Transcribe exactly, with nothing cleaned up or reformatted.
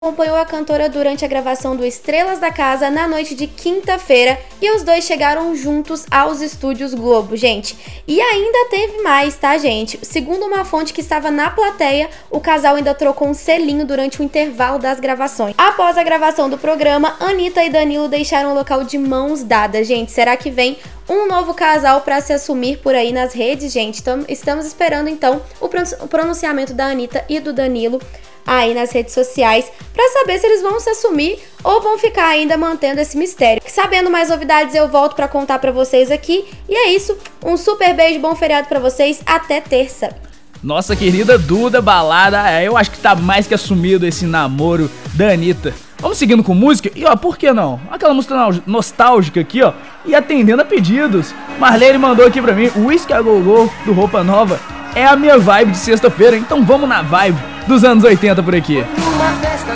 acompanhou a cantora durante a gravação do Estrelas da Casa na noite de quinta-feira e os dois chegaram juntos aos estúdios Globo, gente. E ainda teve mais, tá, gente? Segundo uma fonte que estava na plateia, o casal ainda trocou um selinho durante o intervalo das gravações. Após a gravação do programa, Anitta e Danilo deixaram o local de mãos dadas, gente. Será que vem um novo casal para se assumir por aí nas redes, gente? Então, estamos esperando, então, o pronunciamento da Anitta e do Danilo aí nas redes sociais para saber se eles vão se assumir ou vão ficar ainda mantendo esse mistério. Sabendo mais novidades, eu volto para contar para vocês aqui. E é isso, um super beijo, bom feriado para vocês, até terça. Nossa querida Duda Balada, eu acho que tá mais que assumido esse namoro da Anitta. Vamos seguindo com música? E ó, por que não? Aquela música nostálgica aqui, ó, e atendendo a pedidos. Marlene mandou aqui pra mim, o Whisky a Go-Go do Roupa Nova é a minha vibe de sexta-feira, então vamos na vibe dos anos oitenta por aqui.